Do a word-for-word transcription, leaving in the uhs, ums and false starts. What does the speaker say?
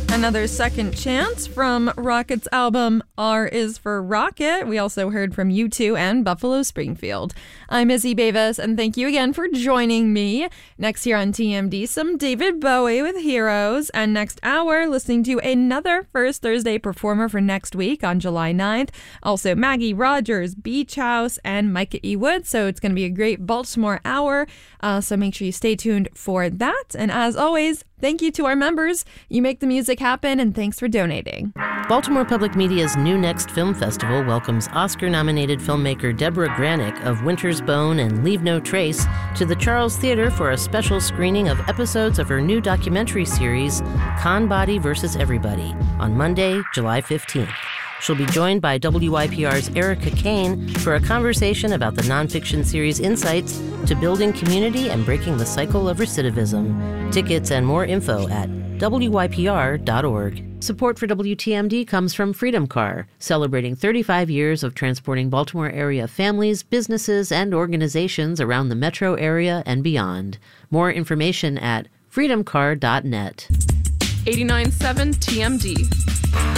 Another second chance from Rocket's album R is for Rocket. We also heard from U two and Buffalo Springfield. I'm Izzy Beavis, and thank you again for joining me. Next here on T M D, some David Bowie with Heroes. And next hour, listening to another First Thursday performer for next week on July ninth. Also Maggie Rogers, Beach House, and Micah E. Wood. So it's going to be a great Baltimore hour. Uh, so make sure you stay tuned for that. And as always, thank you to our members. You make the music happen, and thanks for donating. Baltimore Public Media's New Next Film Festival welcomes Oscar-nominated filmmaker Deborah Granick of Winter's Bone and Leave No Trace to the Charles Theater for a special screening of episodes of her new documentary series, Con Body versus Everybody, on Monday, July fifteenth. She'll be joined by W Y P R's Erica Kane for a conversation about the nonfiction series insights to building community and breaking the cycle of recidivism. Tickets and more info at W Y P R dot org. Support for W T M D comes from Freedom Car, celebrating thirty-five years of transporting Baltimore area families, businesses, and organizations around the metro area and beyond. More information at freedom car dot net. eighty-nine point seven T M D.